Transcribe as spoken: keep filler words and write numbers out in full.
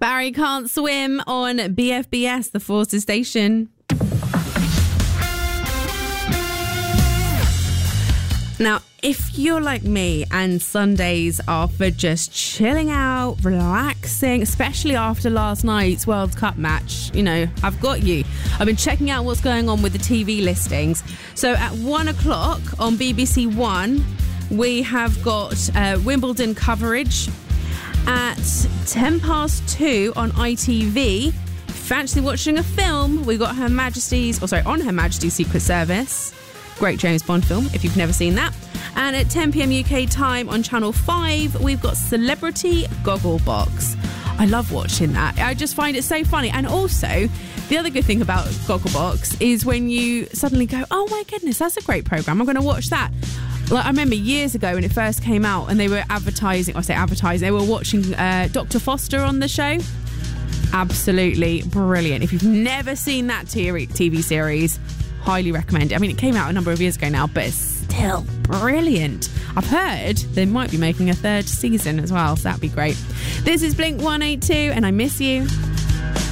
Barry Can't Swim on B F B S, the Forces station. Now, if you're like me and Sundays are for just chilling out, relaxing, especially after last night's World Cup match, you know, I've got you. I've been checking out what's going on with the T V listings. So at one o'clock on B B C One, we have got uh, Wimbledon coverage. At ten past two on I T V, fancy watching a film, we got Her Majesty's, or sorry, On Her Majesty's Secret Service. Great James Bond film, if you've never seen that. And at ten p.m. U K time on Channel five, we've got Celebrity Gogglebox. I love watching that. I just find it so funny. And also, the other good thing about Gogglebox is when you suddenly go, oh my goodness, that's a great programme, I'm going to watch that. Like, I remember years ago when it first came out and they were advertising, I say advertising, they were watching uh, Doctor Foster on the show. Absolutely brilliant. If you've never seen that T V series, highly recommend it. I mean, it came out a number of years ago now, but it's still brilliant. I've heard they might be making a third season as well, so that'd be great. This is Blink one eighty-two and I Miss You.